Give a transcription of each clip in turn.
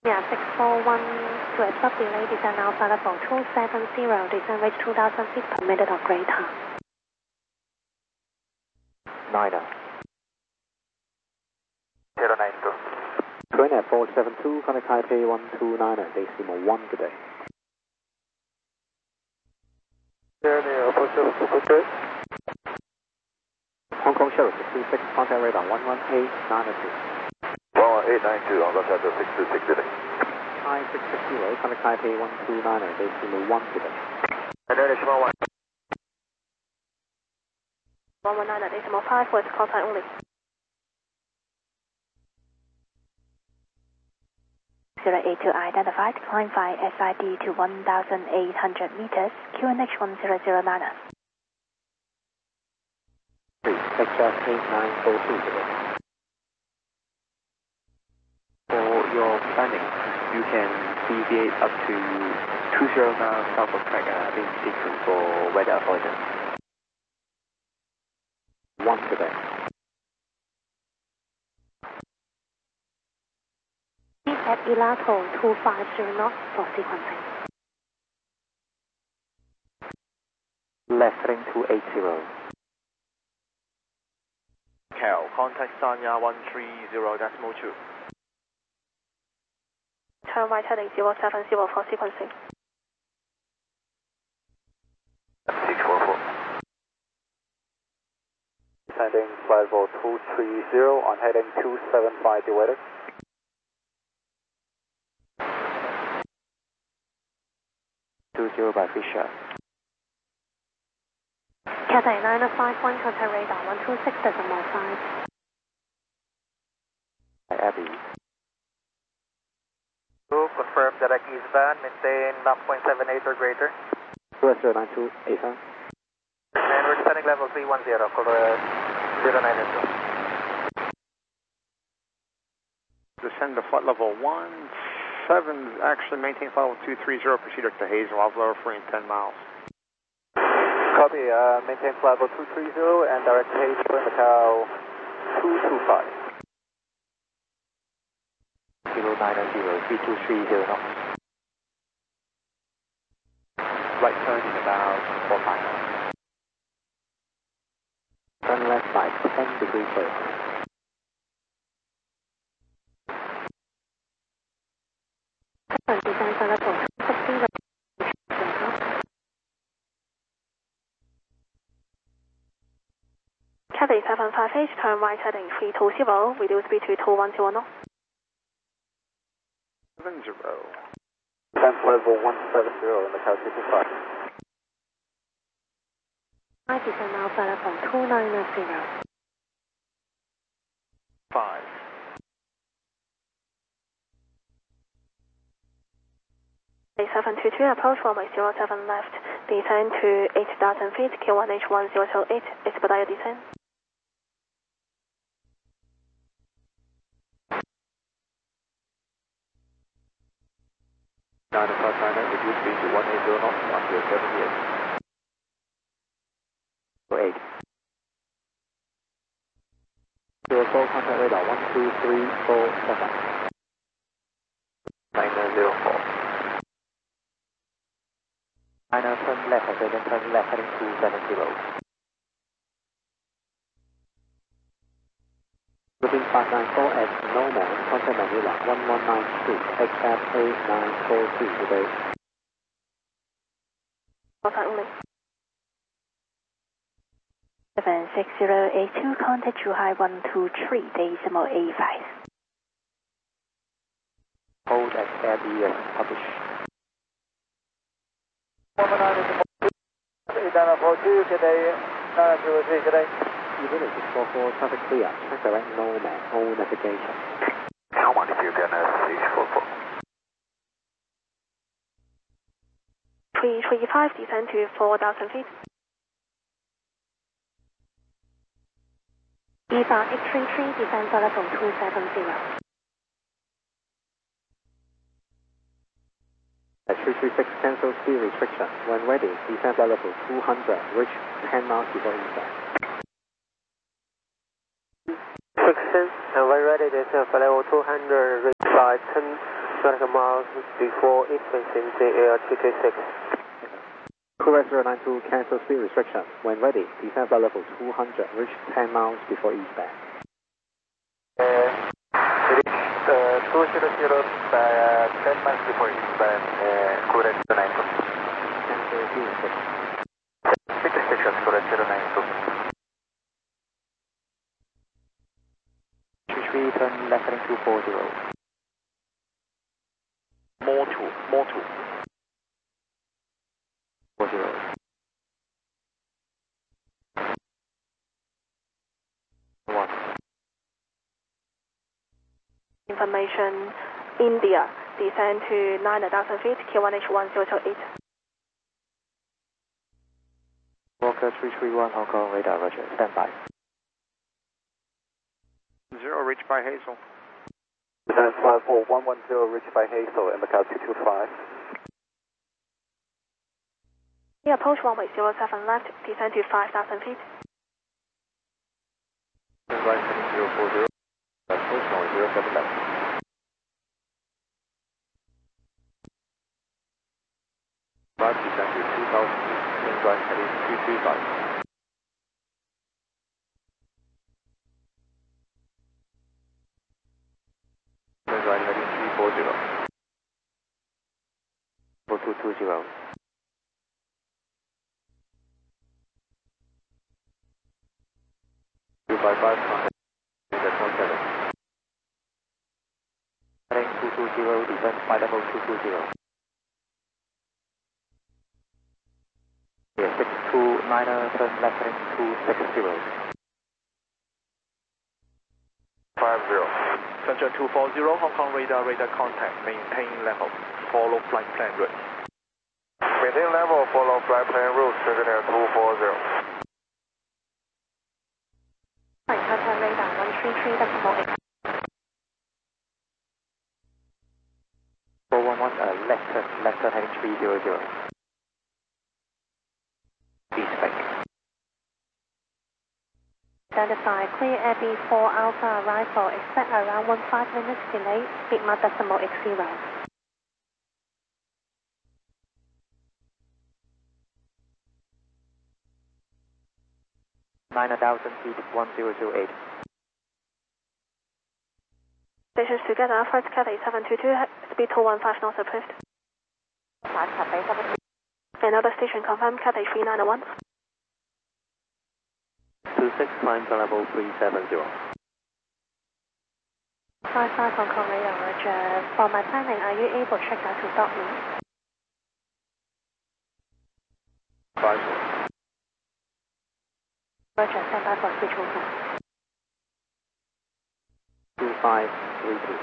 Yeah, 641 to a sub delay, descent Alpha level 270, descent reach 2000 feet per minute or greater. Niner. 092. Train at 472, contact Taipei 129 decimal 1 today. 472, Hong Kong Shuttle 626, contact radar 11892. 11892 on the Shuttle 626 today. Hi 660, contact Taipei 129 decimal 1 today. And then it's 119. 119 decimal 5, voice contact only. 082 identified, climb by SID to 1,800 meters, QNH 1009. XF 8942 today. For your planning, you can deviate up to 20 miles south of track in sequence for weather avoidance. 1 today. At Elato 250 knots for sequencing. Left heading 280. Cal, contact Sanya 130 decimal 2. Turn right heading 070 for sequencing. 644. Descending flight level 230 on heading 275 dewated. by Fisher. Cathay 951, contact radar 126.5. By Abby. Confirm direct eastbound, maintain 0.78 or greater. 290 ASA. And we're descending level 310 for 092. Descend to flight level 17, actually maintain flight level 230, proceed to Hazel, I'll lower for in 10 miles. Copy, maintain flight level 230 and direct to Hazel for Macau 225. 090, 3230 knots. Right turn in about 4 miles. Turn left by 10 degrees first. Cathay 758, turn right heading 320, reduce speed to 210 knots. 70. Descent level 170 in Macau 225. I descend Alpha level 290. 5. A722, approach runway 07 left, descend to 8,000 feet, Q1H 1008, expedite descent. Reduce speed to 180 knots until 78. 8. 04 contact radar 12347. 904. 9 turn left, then turn left heading 270. Moving 594 at Nomad, contact Manila 1192, XF 8942 today. Contact only. 76082, contact Zhuhai 123, decimal 85. Hold at Airbus, publish. 8942, today, 903 today. Even if it's 44 traffic clear, check direct Nomad, hold navigation. How much you can H44? 335, descend to 4,000 feet. EVA 833, descend to level 270. At 336, cancel speed restriction. When ready, descend to level 200, reach 10 miles before impact. 6, and when ready, descend to level 200, reach by 10 200 miles before expansion JAR 226. Correct 092, cancel speed restriction. When ready, descend flight level 200, reach 10 miles before eastbound. Reach 200, 10 miles before eastbound, correct 092. Cancel speed restriction. Speed restriction, correct 092. 23, turn left heading 240. More 2. 40. One. Information, India, descend to 9,000 feet, Q1H1028. Walker 331, Hong Kong radar, roger, stand by. 0, reach by Hazel. Descent flight 4110, reached by Hazel in Macau 225. Approach runway 07 left, descend to 5,000 feet. Right heading 040, approach runway 07 left. Right descent to 2,000 feet, turn right heading 235. Turn right heading 340. 4220. 255, contact 17. Heading 220, descend flight level 220. Yeah, 629er, turn left heading 260. 50. Center 240, Hong Kong radar contact, maintain level, follow flight plan route. Maintain level, follow flight plan route, Center 240. Right, contact radar 133.8. 411, left turn heading 300. East bank. Identify clear AB4 Alpha arrival, expect around 15 minutes delay, Sigma decimal X0. 9,000 feet, 1008. Stations together, first Cathay 722, speed 215 knots approved. Another station confirmed, Cathay 391. 26, climb to level 370. 55 Hong Kong radar, roger. For my planning, are you able to check out to stop me? 5. Roger, stand by for speed control. 2532.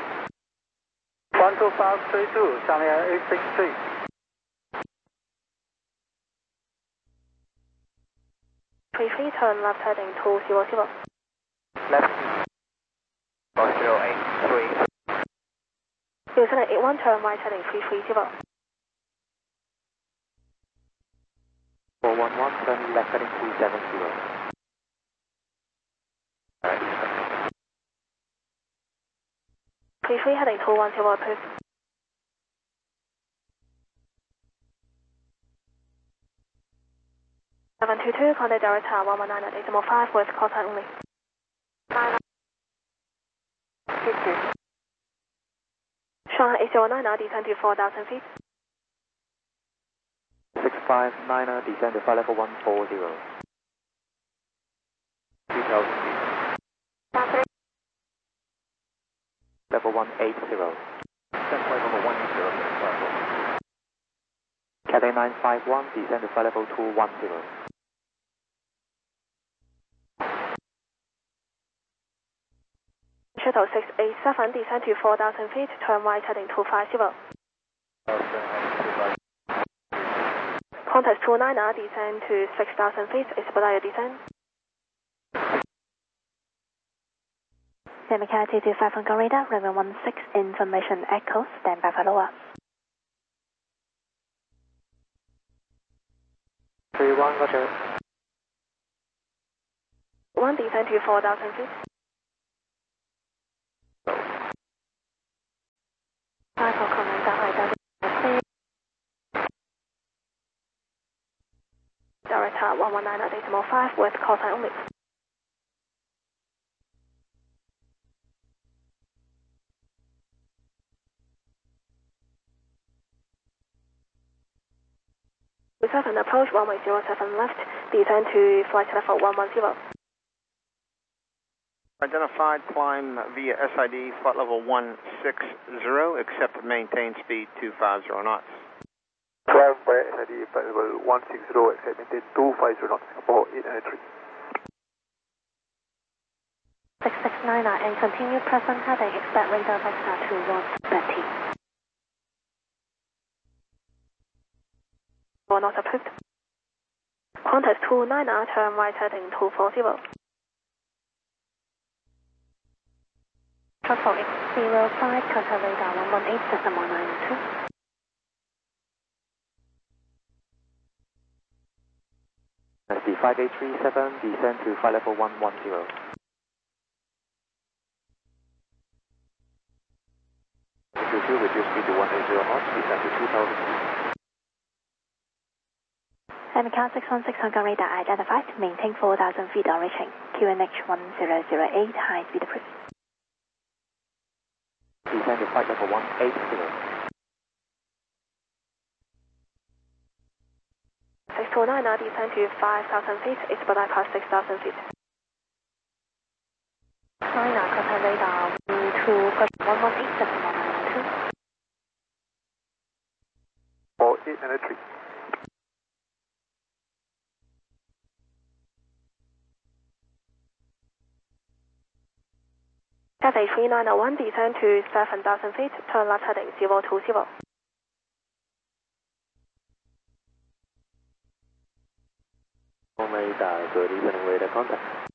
12532, 下面 863. Free turn left heading 200. Left 083. New Zealand 81 turn right heading 330. 411, turn left heading 270. Free heading 210 approved. 722, contact direct tower 119 at 8.5 with call time only. 9. Shanghai 809 now descend to 4,000 feet. 659er, descend to flight level 140. 3,000 feet. Level 180. Descent flight level 180. Cathay 951, descend to flight level 210. Shuttle 687, descend to 4,000 feet, turn right heading 250. Contact 29er, descend to 6,000 feet, expedite descent. Macau 225 Hong Kong radar, runway 16, information echo, stand by follow up. 31, roger. 1 descend to 4,000 feet. 5 Hong 119.5 with call sign only. Seven approach, runway 07 left, descend to flight level 110. Identified, climb via SID, flight level 160, accept maintain speed 250 knots. Climb by SID, flight level 160, accept maintain 250 knots, for 8 and 3. 669 and continue present heading, expect radar vector to 130. Not approved. Contact 29, turn right heading 240. Truffle X05, contact radar 118.192. SD 5837, descend to flight level 110. Reduce speed to 180 knots, descend to 2000 feet. MCAS 616 Hong Kong radar identified, maintain 4,000 feet on reaching QNH 1008, high speed approach. Descend to flight level 180. 629 descend to 5,000 feet, expedite past 6,000 feet. China, contact radar 118.192. For 8 and 3. Cathay 3901, descend to 7,000 feet, turn left heading 020. Radar, good evening, radar contact.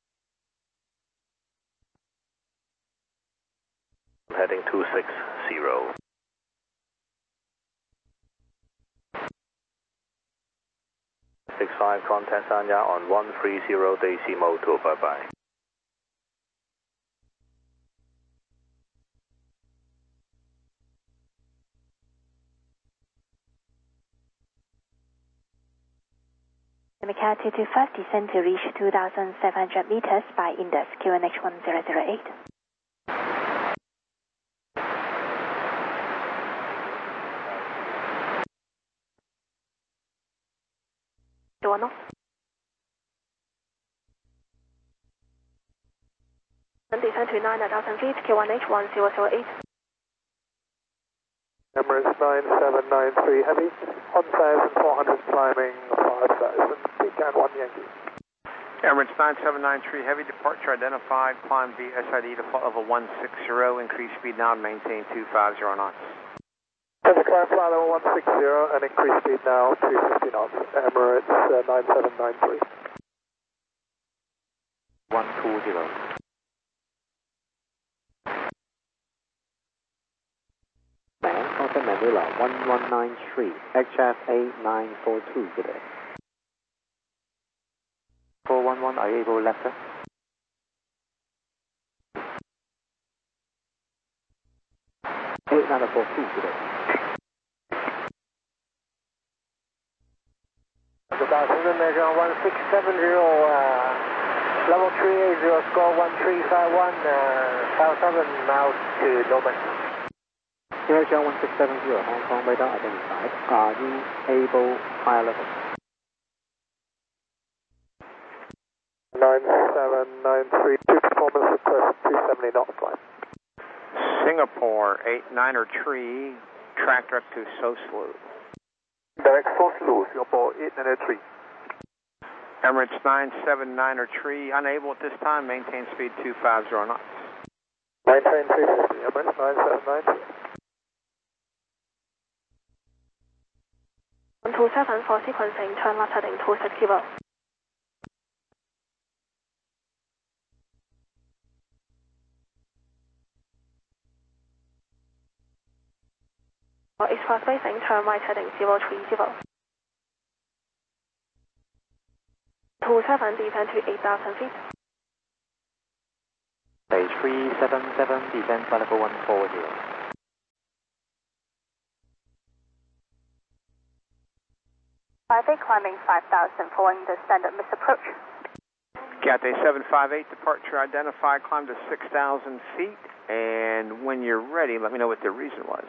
Heading 260. 65, contact Sanya on 130 decimal 2, bye-bye. MCAS 225, descend to reach 2,700 meters by Indus, QNH 1008. Door off. And descend to 9,000 feet, QNH 1008. Emirates 9793 heavy, 1,400 climbing, 5,000, Pecan 1 Yankee. Emirates 9793 heavy, departure identified, climb via SID to flight level 160, increase speed now and maintain 250 knots. Climb flight level 160 and increase speed now 250 knots, Emirates 9793. 120. Contact Manila 1193, HFA 942 today. 411, are you able left sir? Eight 942 today. Good American 1670, level 380, score 1351, 57 miles to Norman. QHL 1670, Hong Kong radar identified. Are you able higher level? 9793, 2 performance request 270 knot flight. Singapore 8903, track direct to Soslu. Direct Soslu, Singapore 893. Emirates 97903, unable at this time, maintain speed 250 knots. Maintain 350, Emirates 9793. 127 for sequencing, turn left heading 260. For express facing, turn right heading 030. 27, descend to 8,000 feet. Stage 377, descend flight level 140. 58 climbing 5,000 following the standard missed approach. Cathay 758, departure identified, climb to 6,000 feet, and when you're ready, let me know what the reason was.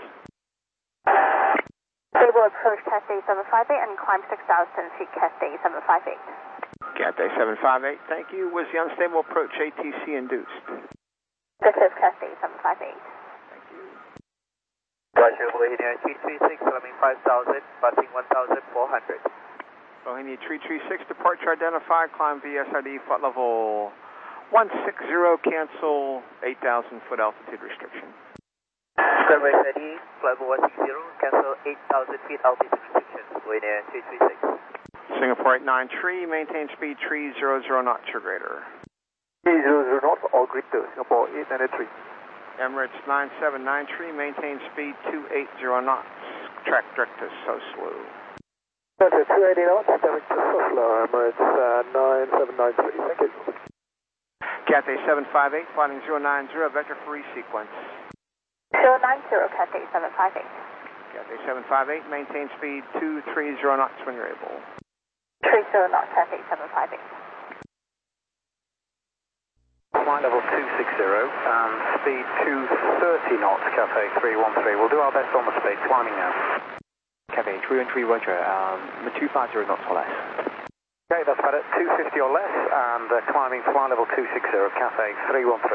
Stable approach Cathay 758 and climb 6,000 feet Cathay 758. Cathay 758, thank you. Was the unstable approach ATC induced? This is Cathay 758. Thank you. Roger, Bohemia 336, climbing 5,000, passing 1,400. Bohemia 336, departure identified, climb VSID, flight level 160, cancel 8,000 foot altitude restriction. Square ready, flight level 160, cancel 8,000 feet altitude restriction, Bohemia 336. Singapore 893, maintain speed 300 knots or greater. 300 knots or greater, Singapore 893. Emirates 9793, maintain speed 280 knots, track direct to Soslo. That's 280 knots, direct to Soslo, Emirates 9793, thank you. Cathay 758, flighting 090, vector for resequence. 090 Cathay 758. Cathay 758, maintain speed 230 knots when you're able. 30 knots Cathay 758. Flight level 260 and speed 230 knots, Cathay 313. We'll do our best on the speed, climbing now. Cathay 313, roger, 250 knots or less. Okay, that's about it, 250 or less, and climbing flight level 260, Cathay 313.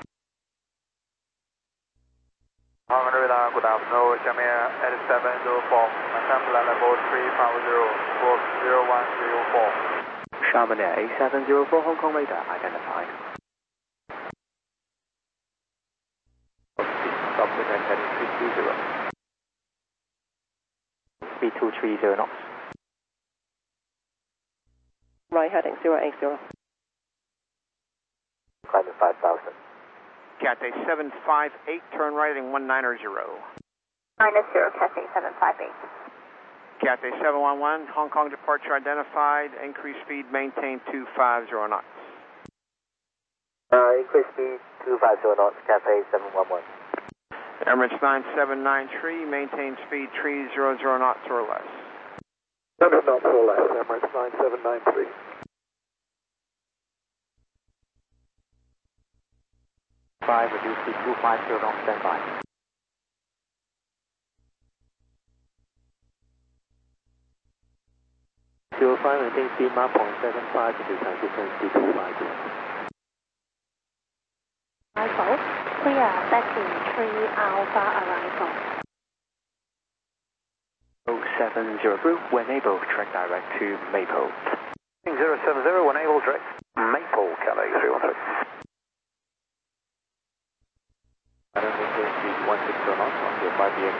Good afternoon, Jamia 8704, maintain flight level 350, book 0104. Sharman Air 8704, Hong Kong radar identified. Stop with and heading 320. Speed 230 knots. Right heading 080. Climbing 5,000. Cathay 758, turn right heading 190. -0 Cathay 758. Cathay 711, Hong Kong departure identified, increase speed, maintain 250 knots. Increase speed 250 knots, Cathay 711. Emirates 9793, maintain speed 300 knots or less. 100 knots or less, Emirates 9793. Reduce speed 250 knots, standby. Zero 5, maintain speed mark 0.75 to transition speed 250. Arrival, clear backing 3 Alpha arrival. 070 group, when able, track direct to Maple. 070, when able, direct Maple, Cathay 313. Maintain speed 160 knots until 5 p.m.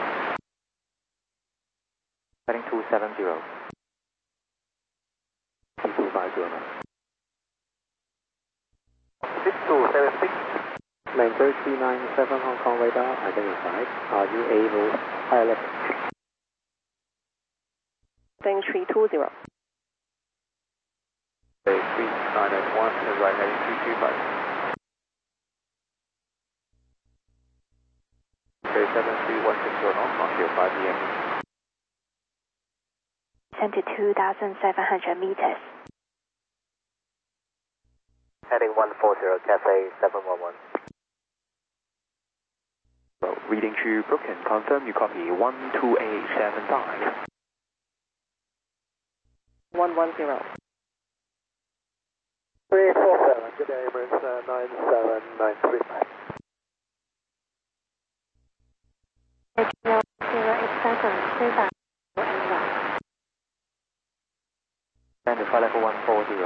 Heading 270. 250 knots. 6276. Lane 3397 Hong Kong radar identified. Are you able higher level? Heading 320. 3991, turn right heading 325. Okay, 73160 knots until 5 p.m. 72,700 meters. Heading 140, Cathay 711. So, reading to Brooklyn, confirm you copy 12875. 110. 347, good day, Emirates 9793. 087, And the flight level 140.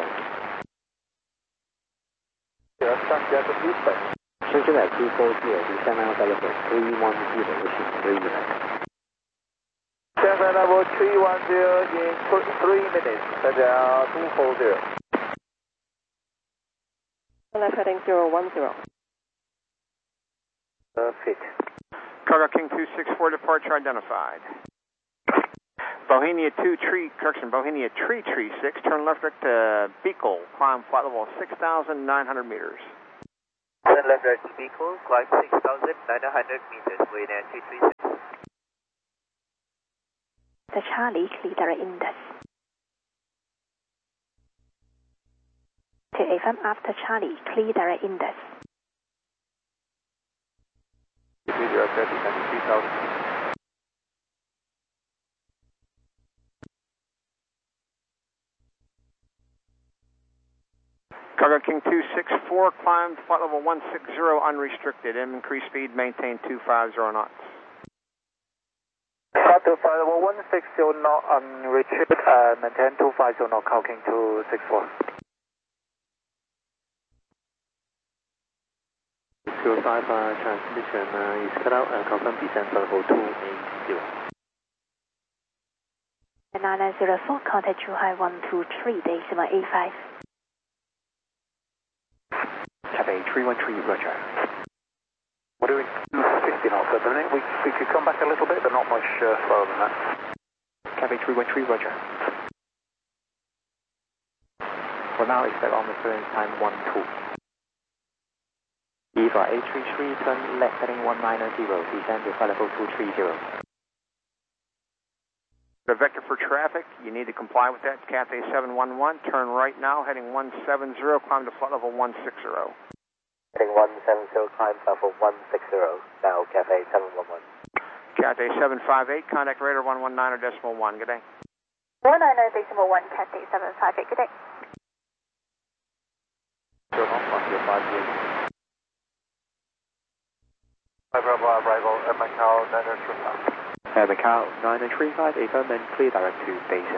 Shenzhen at 240, descend now level 310, wishing 3 minutes. Descend level 310 in 3 minutes, 240. Left heading 010. Fit. Cargo King 264, departure identified. Bohemia 336, turn left direct to Beagle, climb flight level 6,900 meters. Turn left direct to Beagle, climb 6,900 meters, Bohemia 336. The Charlie Leader Index. To FM after Charlie, clear direct index. Clear direct descend to 3000. Cargo King 264, climb flight level 160 unrestricted, and increase speed, maintain 250 knots. Start to flight level 160 knot unrestricted, maintain 250 knot, Cargo King 264. 205 transmission is cut out and confirm descent flight level 280. 9904, contact Zhuhai 123, decimal 85. Cathay 313, roger. We're doing 250 knots at the minute. We could come back a little bit, but not much slower than that. Cathay 313, roger. For now, expect on the clearance time 12. EVA 833, turn left heading 190, descend to flight level 230. The vector for traffic, you need to comply with that. Cathay 711, turn right now, heading 170, climb to flight level 160. Heading 170, climb level 160, now Cathay 711. Cathay 758, contact radar 119.1, good day. 190.1, Cathay 758, good day. Turn off on your 58. Bravo arrival at Macau 935. Macau 9935, affirm and clear direct to Basin.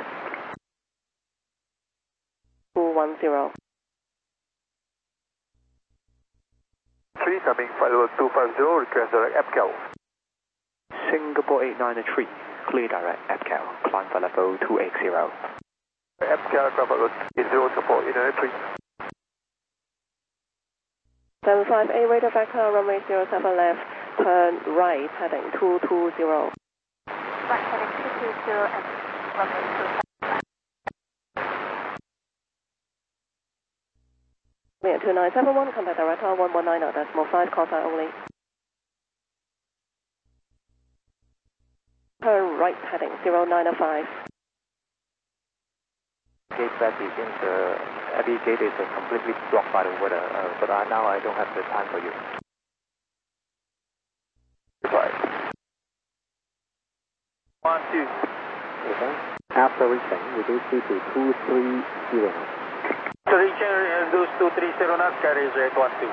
210. 3 coming flight level 250, request direct EPCAL. Singapore 893, clear direct EPCAL, climb for level 280. EPCAL, ground level 0 support, United 3. 758 radar vector, runway 07 left, turn right, heading 220. Right, heading 220 and runway 25. 2971, contact director 119.5, call sign only. Turn right, heading 0905. Gate back begins, Abbey Gate is completely blocked by the weather, but now I don't have the time for you. Goodbye. 1, 2. Okay. After reaching, reduce speed to 230 knots. To reaching, reduce to 230 knots, carriage rate 12.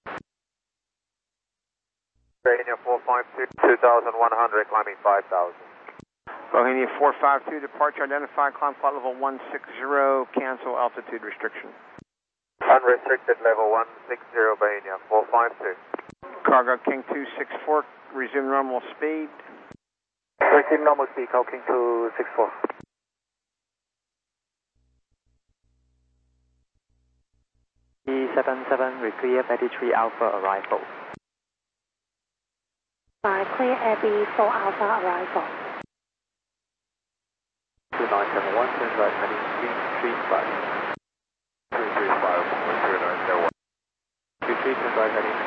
Bohemia 452, 2100, climbing 5000. Bohemia 452, departure identified, climb flight level 160, cancel altitude restriction. Unrestricted level 160, Bohemia 452. Cargo King 264, resume normal speed. Resume normal speed, Cargo King 264. E77, we clear Betty 3 Alpha arrival. Clear Abbey 4 Alpha arrival. 2971, turn right heading 335. 335, 10901. 23, turn right heading.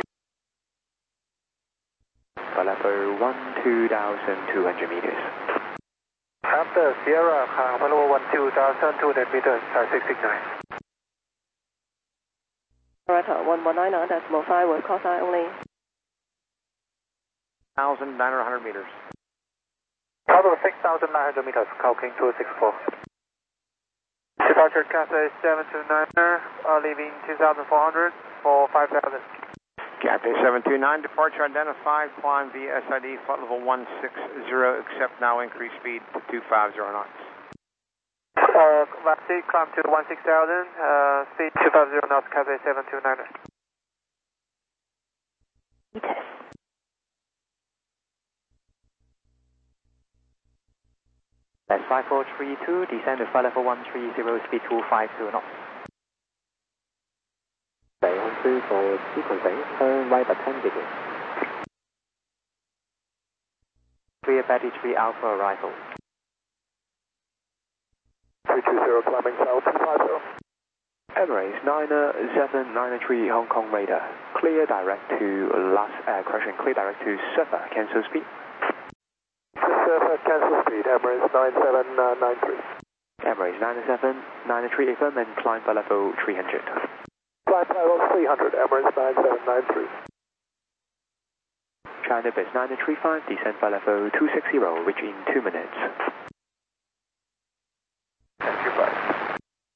For level 12,200 meters. After Sierra, flight level 12,200 meters, 669. Director 119.5 with call sign only. 1,900 meters. Total 6,900 meters, Cargo King 264. Departure Cathay 729er, leaving 2,400 for 5,000. Cathay 729, departure identified, climb via SID, flight level 160, accept now increase speed to 250 knots. Last seat, climb to 16,000, speed 250 knots, Cathay 729er. Meters. That's 5432, descend to flight level 130, speed 250 knots. Stay on 3 for sequencing, turn right at 10 degrees. Clear Betty 3 Alpha arrival. 320, climbing south 250. Emirates 9793 Hong Kong radar. Clear direct to clear direct to Surfer, cancel speed. Surfer, cancel speed, Emirates 9793. Emirates 9793 affirm and climb for level 300. climb level 300, Emirates 9793. China base 935, descend by level 260, reach in 2 minutes. Thank you, bye.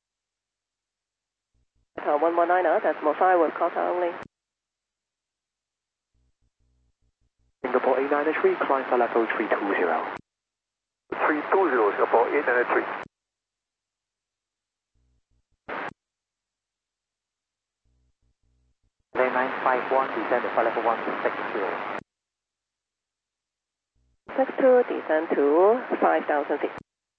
119, decimal 5 with contact only. Singapore 893, climb by level 320. 320, Singapore 893. Lane 951, descend by level 160. 62, descend to 5,000 feet.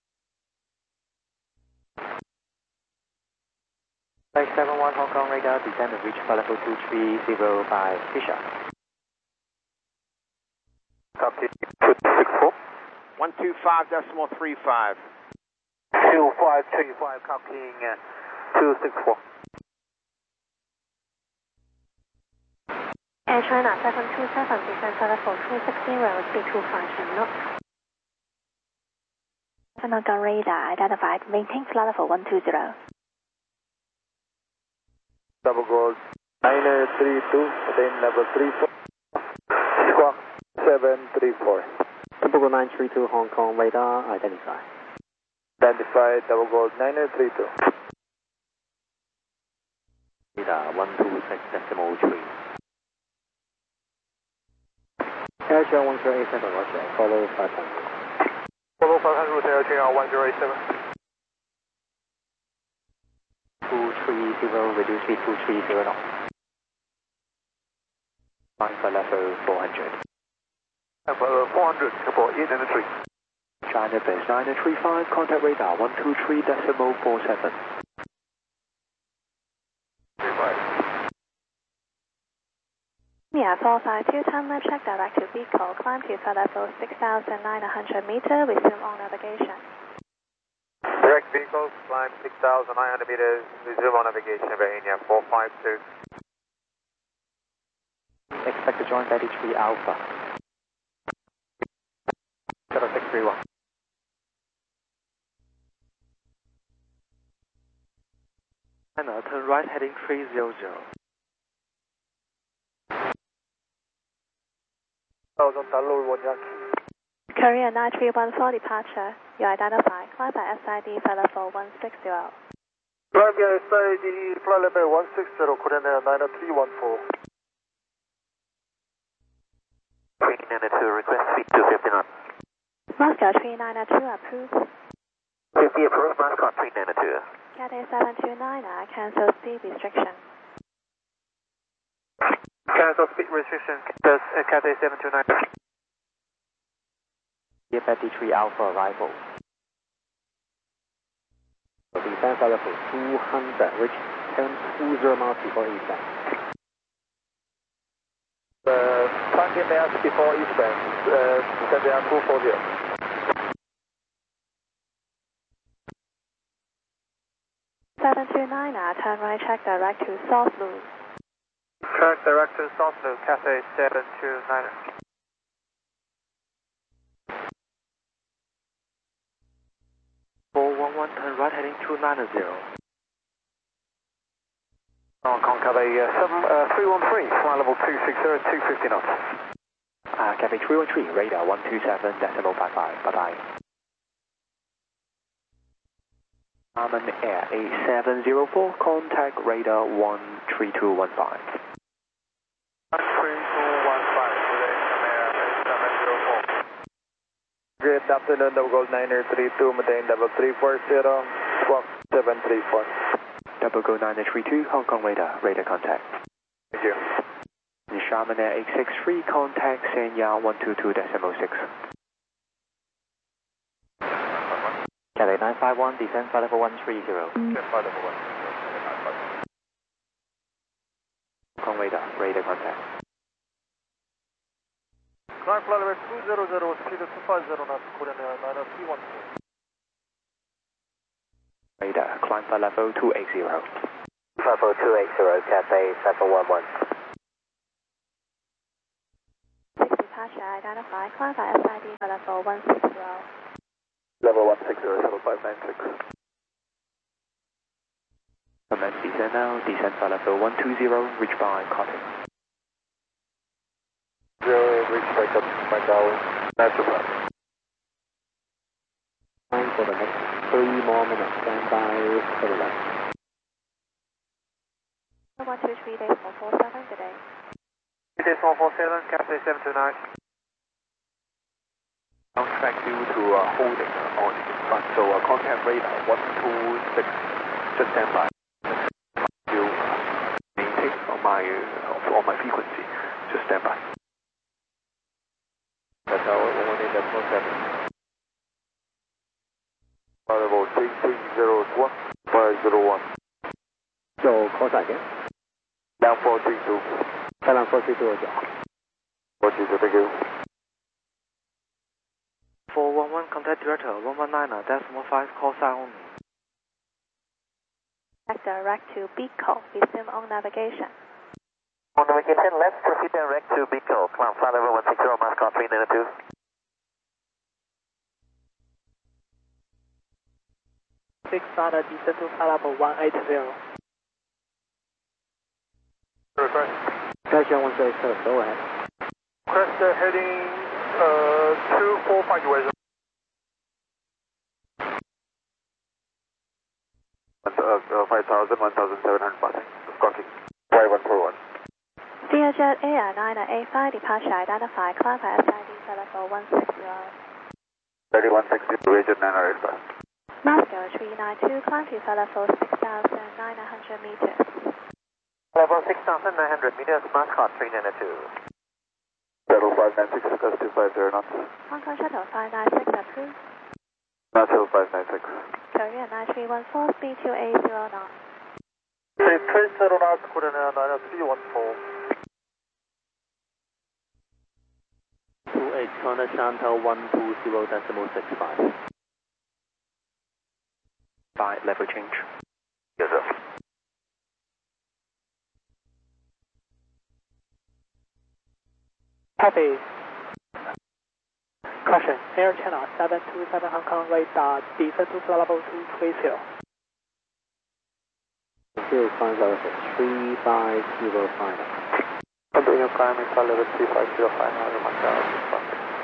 571 Hong Kong radar, descend and reach by level 2305 Fisher. Copy, 264. 125.35. 2535, copying 264. Air China 727, descend by level 260, speed 257 knots. Hong Kong radar identified, maintain flight level 120. Double gold 932, then level 34. Squawk 734. Double Gold 932 Hong Kong radar, identify. Identified, double gold 932. Radar 126.3. Airshare 1087, roger, follow 500. Follow 500, AirJR 1087. 230, reduce speed 230 knots. Climb for level 400. Level 400, Singapore 893. China base 935, contact radar 123.47. Yeah, 452, turn left, check direct to vehicle, climb to flight level 6,900 meter, resume on navigation. Direct vehicles, climb 6,900 meters, resume on navigation, Bahania 452. Expect to join 33 Alpha. 0631. China, turn right heading 300. 1000 Tanlur 1 Yankee. Korea 9314 departure, you identify, climb by SID flight level 160. Climb by SID, flight level 160, Korean Air 90314. 392, request speed 250 knots. Moscow 392 approved. 50 approved, Moscow 392. Cathay 729, cancel speed restriction. Cancel speed restriction, Cathay 729. F-53 Alpha arrival. Descend by level 200, reach 1020 miles before eastbound. 20 miles before eastbound, descend down 240. Turn right, check direct to South Loop. Track direct to South Loop, Cathay 729. Turn right heading 290. Hong Kong Cathay 313, flight level 260, 250 knots. Cathay 313, radar 127.55. Bye-bye. Arman Air 8704, contact radar 13215. 13215, Good afternoon, double gold 932, maintain level 340, squawk 734. Double Go 932, Hong Kong radar contact. Thank you. Sharman Air 863, contact Sanya 122.06. Cathay 951, descend flight level 130. Flight level 130. Hong Kong radar contact. Climb flight level 200, speed 250 knots, Korean Air 90314. Radar, climb flight level 280. Level 280, Cathay 711. 6 departure, identify, climb by SID flight level 160. Level 160, 7596. Commence descent now, descent flight level 120, reach by cotton. 0, reach by cotton, Macau, natural flight. Time for the next 3 more minutes, stand by for the left. 123 days 147 today. Days 147, Cathay 729. On track due to holding on front, so contact radar 126, just stand by. Will maintain on my frequency, just stand by. That's our 118.7. Level 3301, 501. So, call sign again. Down 432. Thailand 432. 432, thank you. 411, contact director 119.5, call sign only. Direct to Beaco, resume on navigation. On navigation, let's proceed direct to Beaco. Climb flight level 160, Mascot 392. 6 starter, descent to flight level 180. Request. Station 137, go ahead. Request heading 245 US. 5,000, 1,700 passing. Contact 5141. Learjet AR985 departure identified. Climb by SID flight level 160. 3160, region 985. Moscow 392, climb to flight level 6,900 meters. Level 6,900 meters, Mascot 392. Shuttle 596, request 250 knots. Hong Kong Shuttle 596 approved. Shuttle 596. Korea 9314, speed 280 knots. Trace 0 knots, coordinate 9314. 28 China Chantal 120.65. By level change. Yes, sir. Copy. Caution, Air Channel 727 Hong Kong radar, descent to flight level 230. Zero climb level 3505. Continue climbing flight level 3505 now, Macau.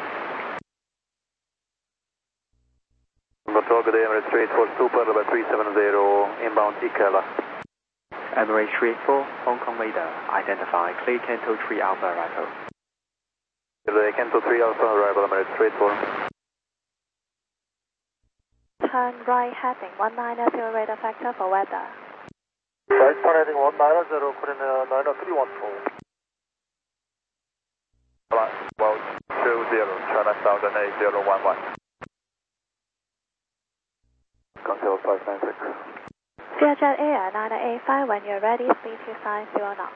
Control, good day, Emirates 384 Super, level 370, inbound Ikela. Emirates 384, Hong Kong radar, identify, clear Canto 3 Alpha arrival. Good day, Canto 3 Alpha arrival, Emirates 384. Turn right heading 190 radar factor for weather. Right turn heading 190, coordinate 90314. Flight well 20, China Southern 8011. Control 596. Learjet AR985, when you're ready, speed 250 knots.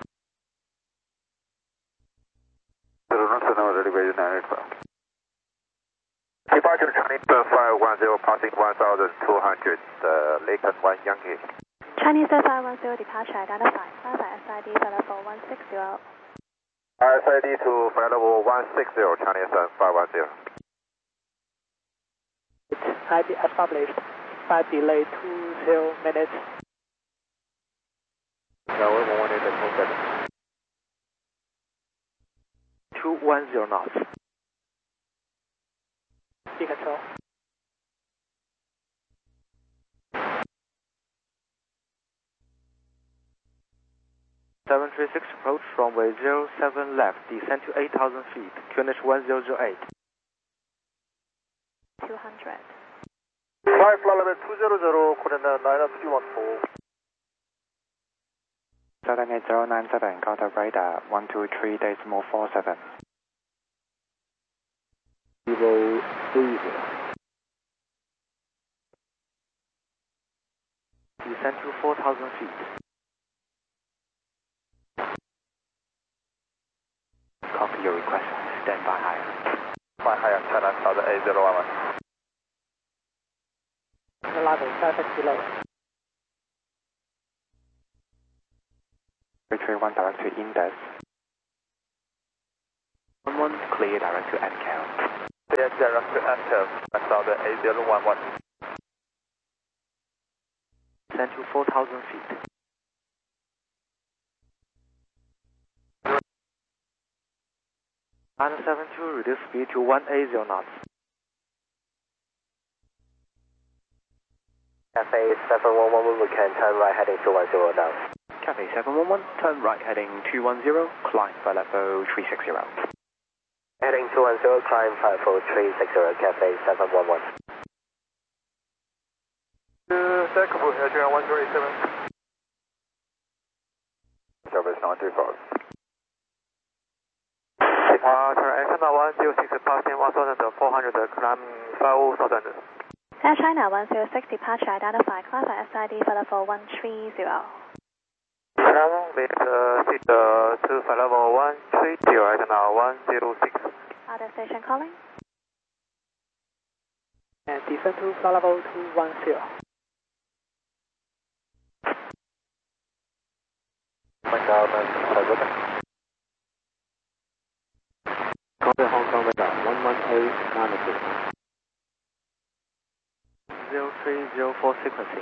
0 knots, now ready, radio 985. Departure Chinese 510, passing 1,200, Lincoln 1 Yankee. Chinese 510 departure identified. Climb by SID flight level 160. SID to flight level 160, Chinese 510. ID established. Flight delay 20 minutes. Tower 118.7. 210 knots. Sea control. Seven 36 approach runway 07 left, descend to 8,000 feet, QNH 1008. 200. 5 flight level 200, coordinate 90314. 78097, contact radar 123.47. 030. Descend to 4,000 feet. Copy your request. Stand by higher. My higher China Southern 8011. Level 7 below. 331 direct to Index. 11 clear direct to NCAL. Clear direct to China Southern 8011. Descend descend to 4,000 feet. Niner 72, reduce speed to 180 knots. Cafe 711, we can turn right heading 210 now. Cafe 711, turn right heading 210, climb for level 360. Heading 210, climb 54360, Cafe 711. Second, heading 137. Service 925. Departure China 106, passing 1,400, climb 5,000. Air China 106, departure identified, climb for SID for level 130. With seat to flight level 130, China 106. Other station calling. And descend to flight level 210. Contact Hong Kong radar 11892. 0304 sequencing.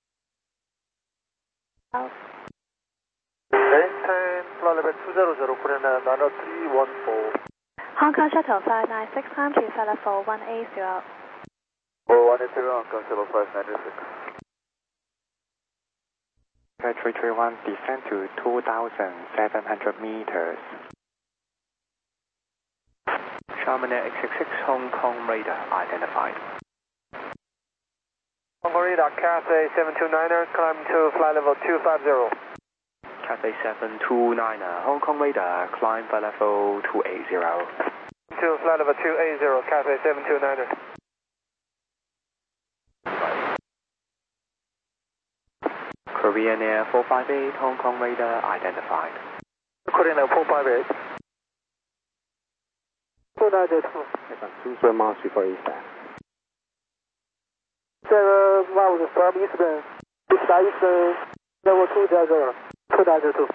Maintain flight level 200, Korean Niner 314. Hong Kong Shuttle 596, climb to flight level 180. 180, Hong Kong Shuttle 596. Flight 331, descend to 2,700 meters. Charmander X66, Hong Kong radar identified. Hong Kong radar, Cathay 729er, climb to flight level 250. Cathay 729er, Hong Kong radar, climb for level 280. To flight level 280, Cathay 729er. Korean Air 458, Hong Kong radar identified. Korean Air 458. 292. Less than 2 miles before eastbound. 7 miles from eastbound. Eastbound, level 200. 292.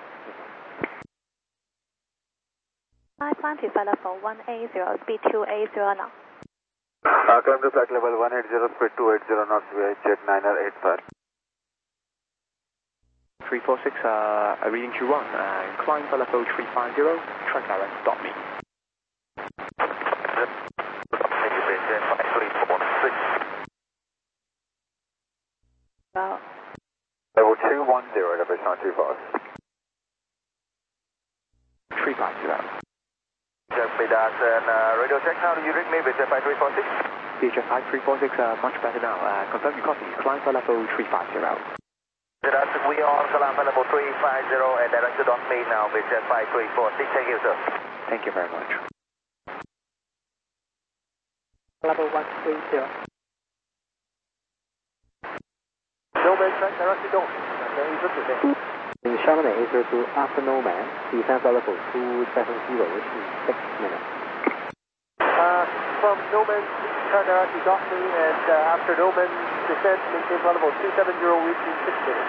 Climb to flight level 180, speed 280 now. Climb to flight level 180, speed 280 knots via jet 985. 346, reading Q1, and climb for level 350, track direct, stop me. Well, Level 210, level 925. 350. Jeff Vedas and radio check, how do you read me with Jet 5346? VHF 5346, much better now. Confirm you copy, climb for level 350. Vedas, we are on climb for level 350 and directed on me now with Jet 5346. Thank you, sir. Thank you very much. Level 130. No man, directed on. In Charmander 802, after no man, descend flight level 270, which is 6 minutes. From no man, turn directly off me, and after no man, descent, maintain flight level 270, reaching 6 minutes.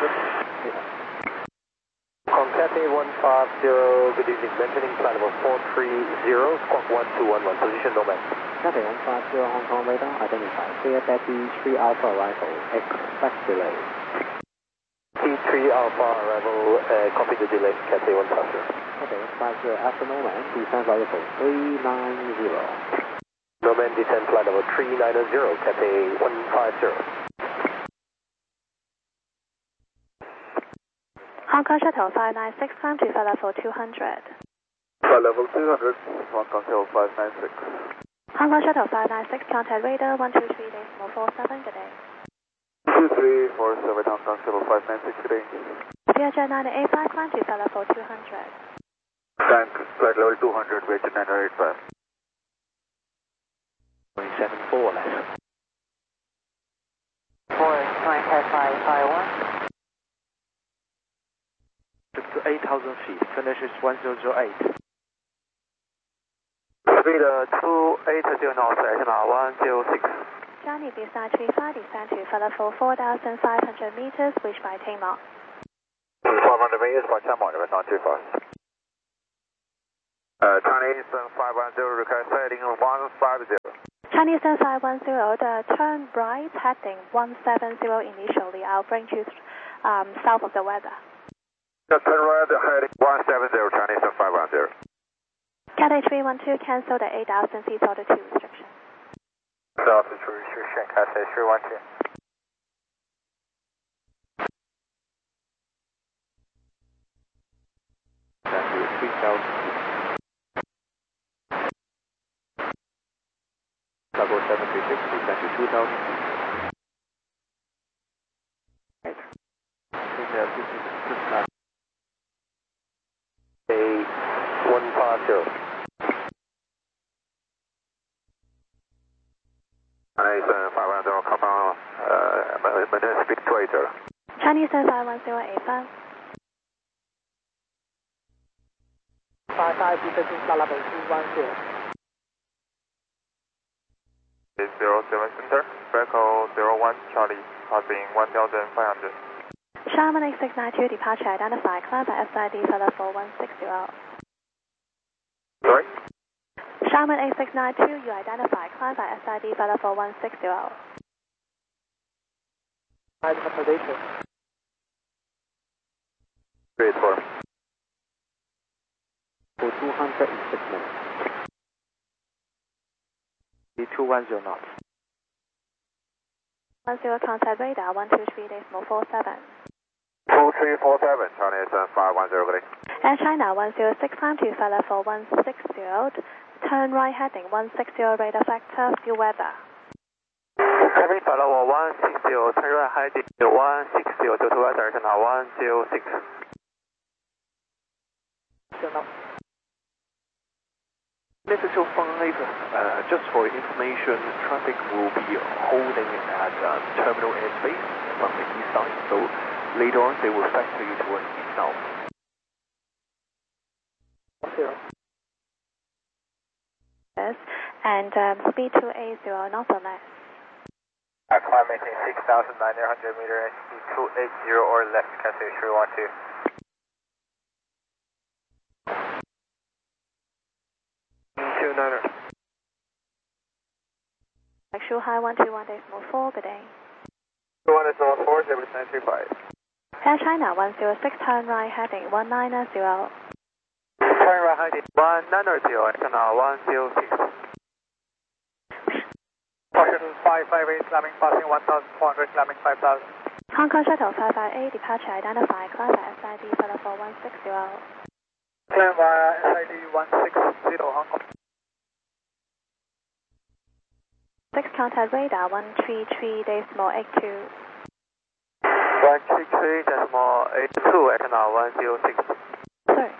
From Cathay 150, good evening, maintaining flight level 430, squawk 1211, position no man. Cathay 150, Hong Kong radar identified. Clear Betty 3 Alpha arrival. Expect delay. T3 Alpha arrival, copy the delay, Cathay 150. Cathay 150, after no man, descend flight level 390. No man, descent flight level 390, Cathay 150. Hong Kong Shuttle 596, climb to flight level 200. Flight level 200, Hong Kong Shuttle 596. Hong Kong Shuttle 596, contact radar 123.47, good day. 2347, Hong Kong Shuttle 596, good day. Vietjet 985, climb to flight level 200. Tank, flight level 200, Vietjet 985. 0.74 less. 551. To 8,000 feet, finish is 1008. Speed 280 knots, China 106. Johnny beside 35, descend to flight level 4,500 meters, reach by Tamar. 500 meters by Tamar, that's not too fast. China Eastern 510, request heading 150. Chinese 510, the turn right heading 170 initially. I'll bring you south of the weather. Turn right heading 170, Chinese 510. Cathay 312, cancel the 8,000 feet altitude restriction. Altitude restriction, Cathay 312. Level 736, descend to 2000. A150. Chinese 510, come on, maintain speed 280. Chinese 510, A5. 55 descending flight level 210. 07 Center, Echo 01 Charlie, passing 1,500. Sharman 8692, departure identified, climb by SID for level 160. Sorry? Sharman 8692, you identified, climb by SID for level 160. Accommodation. Great for. For 206 minutes. 210 knots. 10 contact radar 123.47. 2347, Chinese 510, good day. Air China 106, climb to flight level 160, turn right heading 160, radar factor, view weather. Heavy flight level 160, turn right heading 160, to weather, now 106. Level 5, just for information, traffic will be holding at terminal airspace from the east side, so later on they will factor you towards east south. Yes, and speed 280, not the less. Climb maintain 6,900 meters, speed 280 or less, Cathay 312. Actual high 121.4, good day. 21.4, 7935. Air China 106, turn right heading 190. Turn right heading 190, now 106. Caution 558, climbing passing 1,400, climbing 5,000. Hong Kong Shuttle 558, departure identified, climb by SID for level 160. Climb via SID 160, Hong Kong. 6 contact radar 133.82. 133.82 at now 106. Sorry.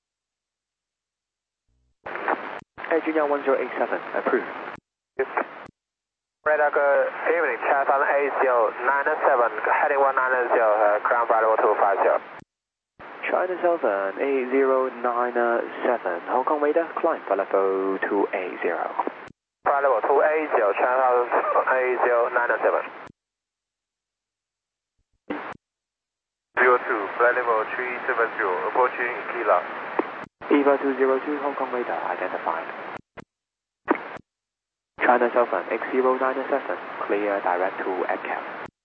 Air Junior 1087, approved. Radar evening, chat on A097, heading 190, ground flight level 250. China Southern 8097, Hong Kong radar, climb for level 280. Flight level 280, channel A097. 02, flight level 370, approaching Kila. EVA 202, Hong Kong radar identified. China Southern X097, clear direct to EDCAP.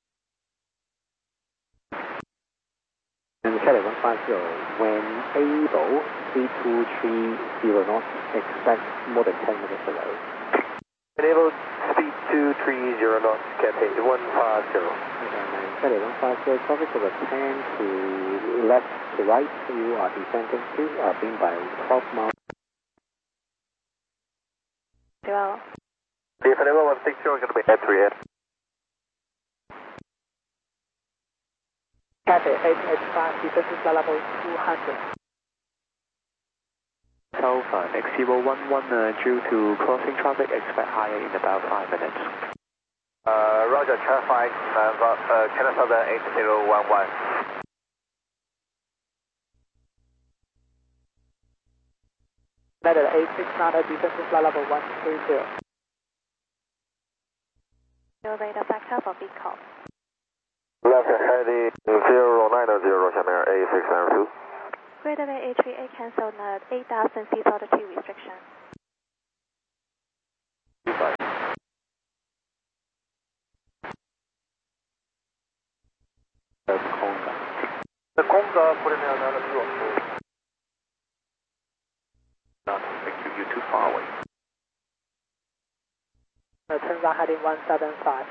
And Cathay 150, when able, 3230 knots, expect more than 10 minutes delay. Enable speed 230 knots, Cathay 150. Cathay 150, traffic over 10 to left to right, you are descending to, being by 12 miles. 0. The level 160 is going to be at 3 Cathay 885, descending flight level 200. Southern X011, due to crossing traffic, expect higher in about 5 minutes. Roger, traffic, China Southern 8011. United 869, descending flight level 130. Your radar factor for big call. Left heading 090, 下面 A692. Greater Bay A38 cancelled 8,000 feet altitude restriction. Thank you, you're too far away. Turn right heading 175.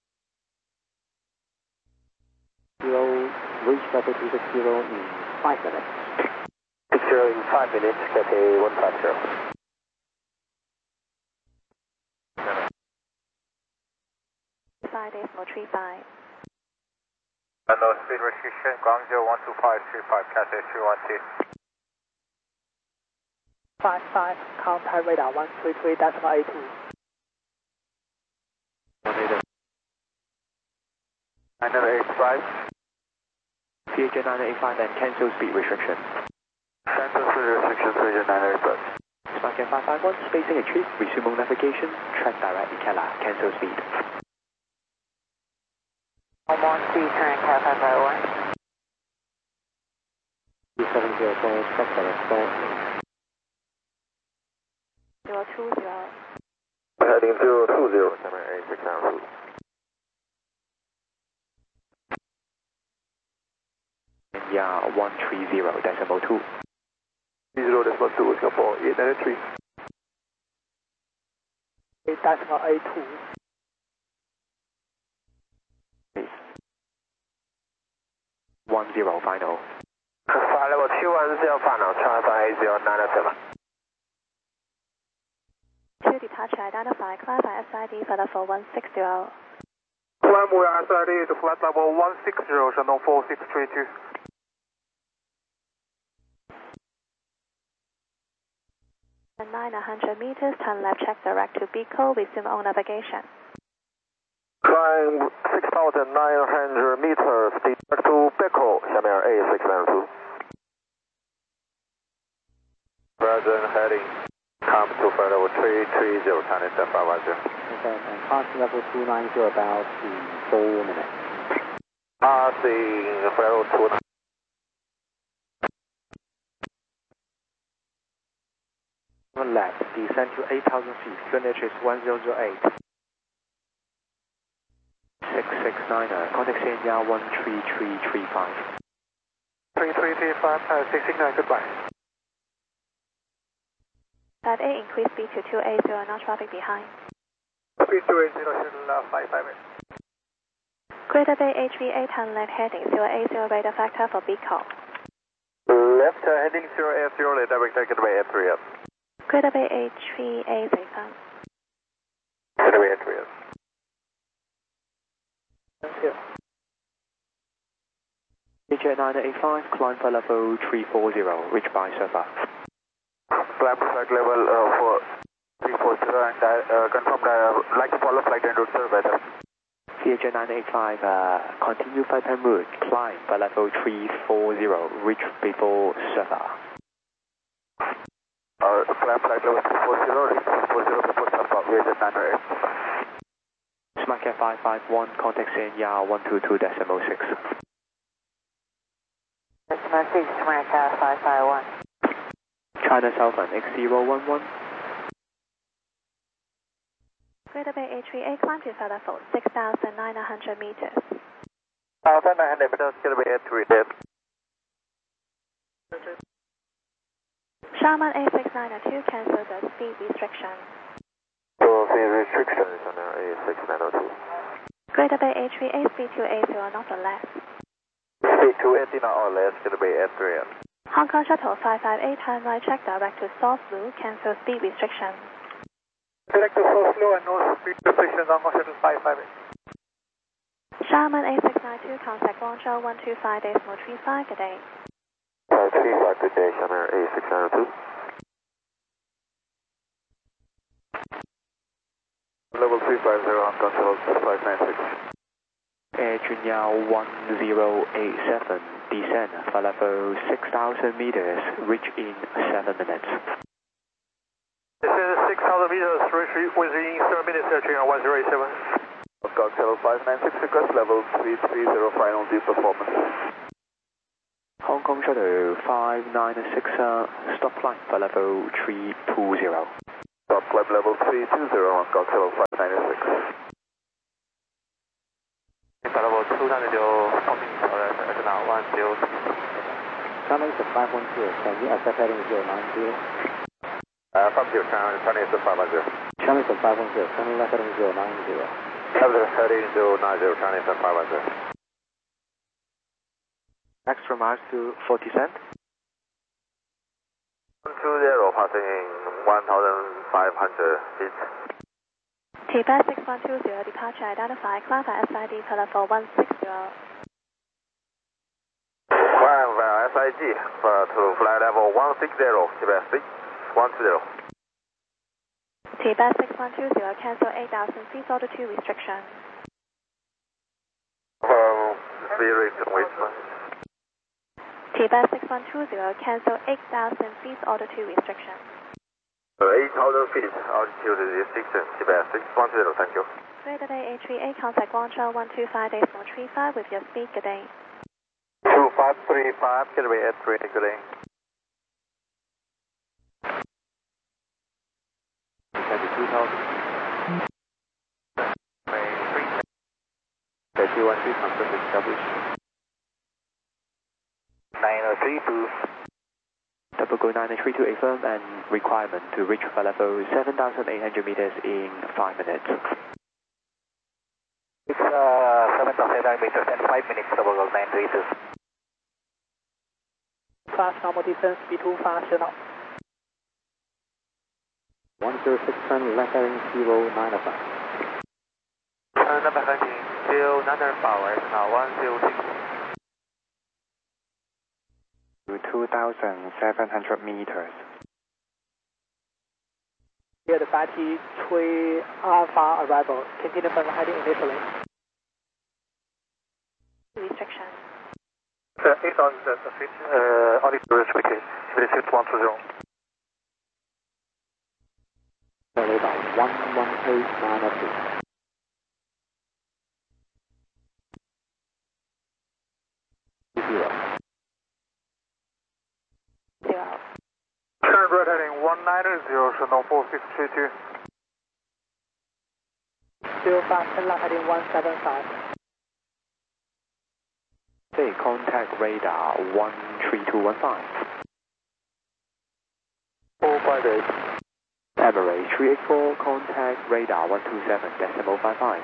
Reach level 260 in 5 minutes. 60 in 5 minutes, Cathay 150. Decimal 35. Hello, speed restriction, Guangzhou 12535, Cathay 312. 55, contact radar 133.82. 985. CHA 985 and cancel speed restriction. Cancel speed restriction, CHA 985. Smartcat 551, spacing retrieve, resume navigation, track direct Ikela, cancel speed. Almost speed, turn Cat 551. 270 for structure, stall. 020. Heading 020, 78692. Yeah, 130.2. 30.2, Singapore 893. 8.82. 10 final. Flight level 210 final, transfer A097. 2 departure identified, climb by SID for level 160. Climb via SID to flight level 160, Shandong 4632. And 900 meters, turn left, check direct to Biko, resume on navigation. Climb 6,900 meters, direct to Beko, 下面 A692. Present heading, come to flight level 330, Chinese F510. Okay, and pass level 290 about in 4 minutes. Passing flight level 290. Left, descend to 8,000 feet, QNH is 1008. 669er, contact CNR 13335. 3335, 669, goodbye. Flight 8, increase speed to 280, no traffic behind. Speed 280, shuttle 558. Greater Bay HVA, turn left heading 080, radar factor for Biko. Left heading 080, direct taken by F3. Greater Bay HVA, Zayfan. Greater Bay F3. CHA 985, climb for level 340, reach by surfer. Climb flight level for 340 and confirm like to follow flight and route survey. CHA 985, continue flight time route, climb for level 340, reach before surfer. Climb flight level 340, reach 340 before surfer, VHF 908. Smartcat 551, contact CNR 122.6. Decimal 6, Smartcat 551. China Southern X011. Greater Bay HVA, climb to flight level 6,900 meters. 900 meters, Greater Bay F3. Sharman A692, cancel the speed restriction. So speed restriction is on A692. Greater Bay HVA, speed 280, not or less. Speed 280 not or less, Greater Bay F3. Hong Kong Shuttle 558, turn right, check direct to South Blue, cancel speed restriction. Direct to South Blue and no speed restriction, Hong Kong Shuttle 558. Sharman A692, contact Guangzhou 125.35, good day. 35, good day, Shanghai A692. Level 350, Hong Kong Shuttle 596. Air Junyao 1087, descend for level 6,000 meters, reach in 7 minutes. This is 6,000 meters, reach within 7 minutes, Air Junyao 1087. Hong Kong Shuttle 596, request level 330, final due performance. Hong Kong Shuttle 596, stop climb for level 320. Stop climb level 320, Hong Kong Shuttle 596. Level 290, coming, alright, now 10. Channel 510, can you accept heading 090? From your channel, Channel 510. Channel 510, turn left heading 090. Heading 090, Channel 510. Extra miles to 40 cent. 120, passing 1,500 feet. TBAS 6120, departure identified, climb via SID to level 160. Climb via SID to flight level 160, TBAS 6120. TBAS 6120, cancel 8,000 feet altitude restriction. Speed restriction, wait. TBAS 6120, cancel 8,000 feet altitude restriction. 8,000 feet altitude restriction, TBAS 6120, thank you. Greater Day A38, contact Guangzhou 125.35 with your speed, good day. 2535, Gateway A3, good day. 2,000. 213, confirm established. 9032. Double go 932 affirm and requirement to reach flight level 7,800 meters in 5 minutes. It's 7,800 meters and 5 minutes, double go 932. Fast normal distance, B2 fast now. 106, turn left heading 095. Number heading 095 is now 106. 2,700 meters. Here the 53 Alpha arrival, continue from heading initially. Restriction. 8,000 feet, altitude restricted, speed 6120. Radar 118 Current road heading 190, Channel 4632. Still fast, turn left heading 175. Okay, contact radar 13215. 458. Emirates 384, contact radar 127.55.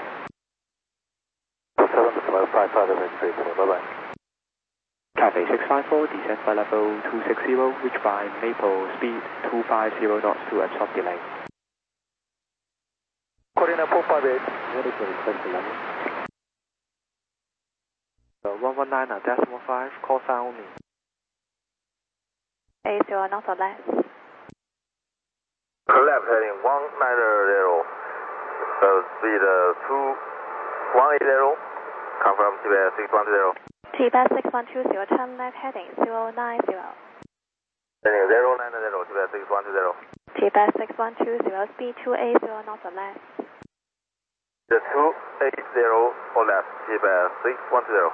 7.55, bye-bye. Cathay 654, descend flight level 260, reach by Maple, speed 250 knots to absorb delay. Coordinate 458. Ready for request level. 119.5, call sign only. 80 knots or less. Left heading 190, speed 2180, confirm TBAS 610. TBAS 6120, turn left heading 090. Heading 090, TBAS 610. TBAS 6120, speed 280 knots or less. The 280 or less, TBAS 610.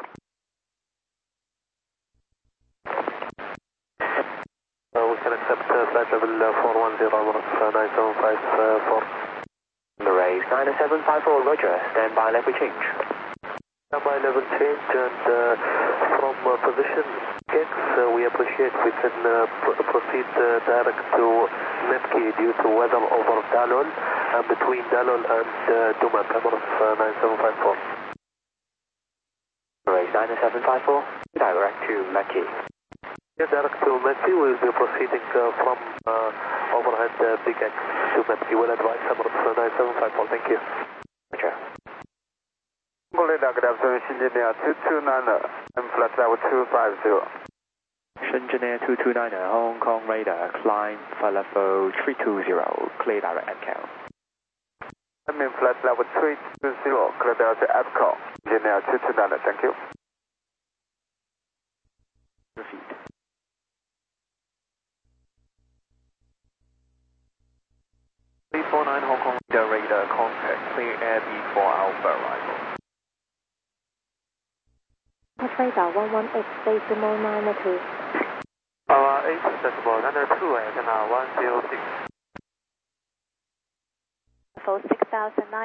We can accept flight level 410, 9754. Emirates 9754, roger, stand by level change. Standby level change and from position X, we appreciate we can proceed direct to Nepki due to weather over Dalol and between Dalol and Dumat, Emirates 9754. Emirates 9754, direct to Mekki. Yeah, direct to Mekki, we'll be proceeding from overhead Big X to Mekki. We'll advise Emirates 9754, thank you. Roger. Radar, good afternoon, Shenzhen Air 229 and flight level 250. Shenzhen Air 229, Hong Kong radar, climb flight level 320, clear direct ATCAL. I'm in flight level 320, clear direct ATCAL. Shenzhen Air 229, thank you. Proceed. $349 Hong Kong radar, contact clear air B4 Alpha arrival. Radar 118, decimal 92. 8.92 and now 106. For 6,009.